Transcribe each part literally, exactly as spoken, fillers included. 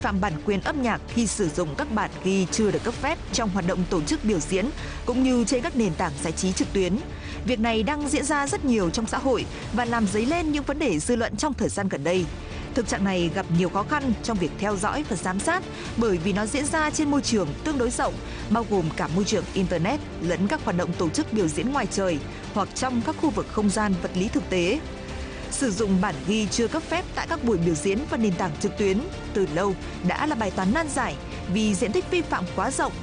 phạm bản quyền âm nhạc khi sử dụng các bản ghi chưa được cấp phép trong hoạt động tổ chức biểu diễn cũng như trên các nền tảng giải trí trực tuyến. Việc này đang diễn ra rất nhiều trong xã hội và làm dấy lên những vấn đề dư luận trong thời gian gần đây. Thực trạng này gặp nhiều khó khăn trong việc theo dõi và giám sát bởi vì nó diễn ra trên môi trường tương đối rộng, bao gồm cả môi trường Internet lẫn các hoạt động tổ chức biểu diễn ngoài trời hoặc trong các khu vực không gian vật lý thực tế. Sử dụng bản ghi chưa cấp phép tại các buổi biểu diễn và nền tảng trực tuyến từ lâu đã là bài toán nan giải vì diện tích vi phạm quá rộng.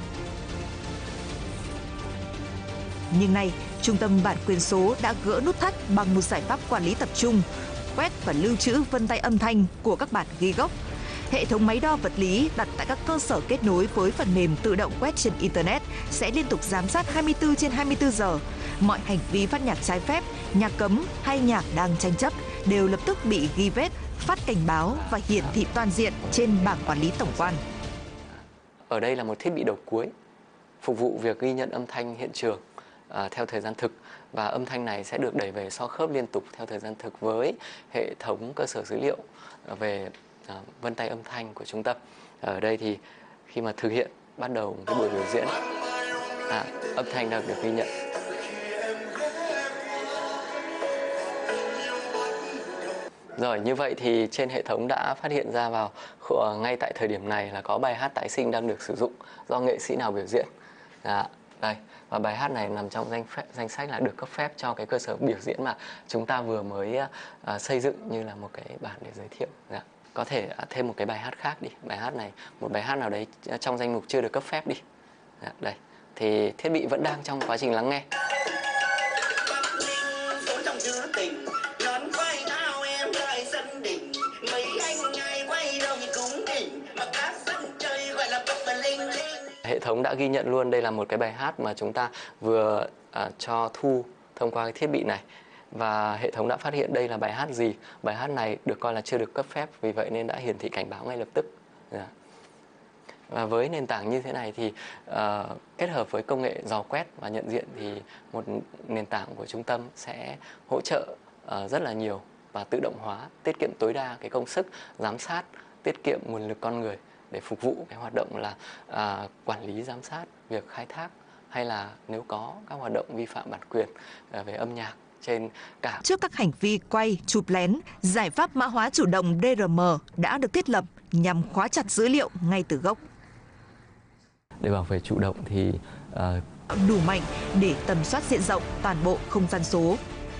Nhưng nay, Trung tâm Bản quyền số đã gỡ nút thắt bằng một giải pháp quản lý tập trung, quét và lưu trữ vân tay âm thanh của các bản ghi gốc. Hệ thống máy đo vật lý đặt tại các cơ sở kết nối với phần mềm tự động quét trên Internet sẽ liên tục giám sát hai mươi tư trên hai mươi tư giờ. Mọi hành vi phát nhạc trái phép, nhạc cấm hay nhạc đang tranh chấp đều lập tức bị ghi vết, phát cảnh báo và hiển thị toàn diện trên bảng quản lý tổng quan. Ở đây là một thiết bị đầu cuối, phục vụ việc ghi nhận âm thanh hiện trường à, theo thời gian thực, và âm thanh này sẽ được đẩy về so khớp liên tục theo thời gian thực với hệ thống cơ sở dữ liệu về à, vân tay âm thanh của trung tâm. Ở đây thì khi mà thực hiện bắt đầu cái buổi biểu diễn, à, âm thanh đang được ghi nhận. Rồi, như vậy thì trên hệ thống đã phát hiện ra vào ngay tại thời điểm này là có bài hát tái sinh đang được sử dụng do nghệ sĩ nào biểu diễn. Đó, đây, và bài hát này nằm trong danh phép, danh sách là được cấp phép cho cái cơ sở biểu diễn mà chúng ta vừa mới uh, xây dựng như là một cái bản để giới thiệu. Đó. Có thể uh, thêm một cái bài hát khác đi, bài hát này, một bài hát nào đấy trong danh mục chưa được cấp phép đi. Đó, đây, thì thiết bị vẫn đang trong quá trình lắng nghe. Hệ thống đã ghi nhận luôn đây là một cái bài hát mà chúng ta vừa uh, cho thu thông qua cái thiết bị này. Và hệ thống đã phát hiện đây là bài hát gì. Bài hát này được coi là chưa được cấp phép, vì vậy nên đã hiển thị cảnh báo ngay lập tức. Yeah. Và với nền tảng như thế này thì uh, kết hợp với công nghệ dò quét và nhận diện thì một nền tảng của trung tâm sẽ hỗ trợ uh, rất là nhiều và tự động hóa, tiết kiệm tối đa cái công sức giám sát, tiết kiệm nguồn lực con người để phục vụ cái hoạt động là à, quản lý giám sát việc khai thác hay là nếu có các hoạt động vi phạm bản quyền à, về âm nhạc trên cả. Trước các hành vi quay, chụp lén, giải pháp mã hóa chủ động đê rờ em đã được thiết lập nhằm khóa chặt dữ liệu ngay từ gốc. Để bảo vệ chủ động thì uh... đủ mạnh để tầm soát diện rộng toàn bộ không gian số.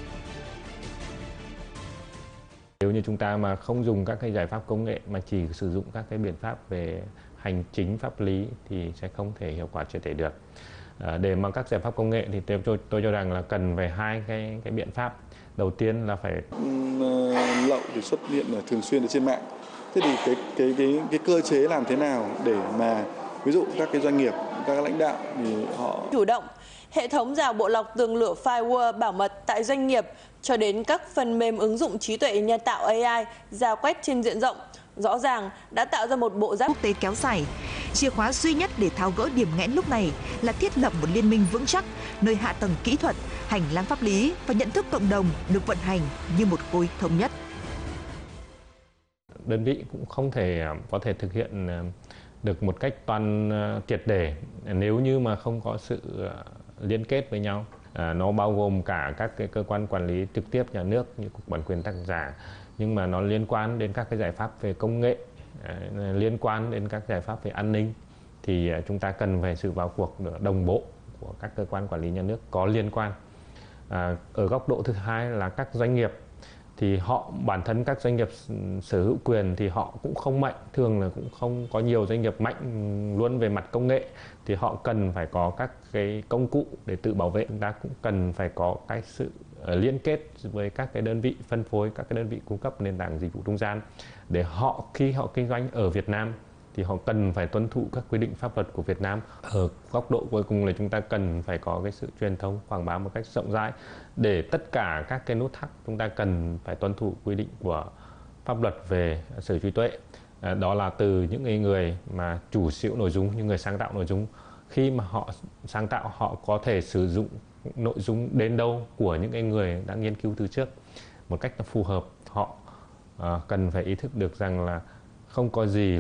Nếu như chúng ta mà không dùng các cái giải pháp công nghệ mà chỉ sử dụng các cái biện pháp về hành chính pháp lý thì sẽ không thể hiệu quả triệt để được. À, để mà các giải pháp công nghệ thì tôi, tôi cho rằng là cần về hai cái cái biện pháp. Đầu tiên là phải lậu thì xuất hiện thường xuyên ở trên mạng. Thế thì cái cái cái cái cơ chế làm thế nào để mà ví dụ các cái doanh nghiệp, các lãnh đạo thì họ chủ động hệ thống rào bộ lọc tường lửa firewall bảo mật tại doanh nghiệp cho đến các phần mềm ứng dụng trí tuệ nhân tạo a i rào quét trên diện rộng, rõ ràng đã tạo ra một bộ giáp quốc tế kéo dài. Chìa khóa duy nhất để tháo gỡ điểm nghẽn lúc này là thiết lập một liên minh vững chắc, nơi hạ tầng kỹ thuật, hành lang pháp lý và nhận thức cộng đồng được vận hành như một khối thống nhất. Đơn vị cũng không thể có thể thực hiện được một cách toàn triệt để nếu như mà không có sự liên kết với nhau. À, nó bao gồm cả các cái cơ quan quản lý trực tiếp nhà nước như Cục Bản quyền tác giả, nhưng mà nó liên quan đến các cái giải pháp về công nghệ, à, liên quan đến các giải pháp về an ninh, thì à, chúng ta cần phải sự vào cuộc đồng bộ của các cơ quan quản lý nhà nước có liên quan. À, ở góc độ thứ hai là các doanh nghiệp, thì họ bản thân các doanh nghiệp sở hữu quyền thì họ cũng không mạnh, thường là cũng không có nhiều doanh nghiệp mạnh luôn về mặt công nghệ, thì họ cần phải có các cái công cụ để tự bảo vệ. Chúng ta cũng cần phải có cái sự liên kết với các cái đơn vị phân phối, các cái đơn vị cung cấp nền tảng dịch vụ trung gian, để họ khi họ kinh doanh ở Việt Nam thì họ cần phải tuân thủ các quy định pháp luật của Việt Nam. Ở góc độ cuối cùng là chúng ta cần phải có cái sự truyền thông quảng bá một cách rộng rãi để tất cả các cái nút thắt chúng ta cần phải tuân thủ quy định của pháp luật về sở hữu trí tuệ. À, đó là từ những người mà chủ sở hữu nội dung, những người sáng tạo nội dung, khi mà họ sáng tạo họ có thể sử dụng nội dung đến đâu của những người đã nghiên cứu từ trước một cách phù hợp. Họ à, cần phải ý thức được rằng là không có gì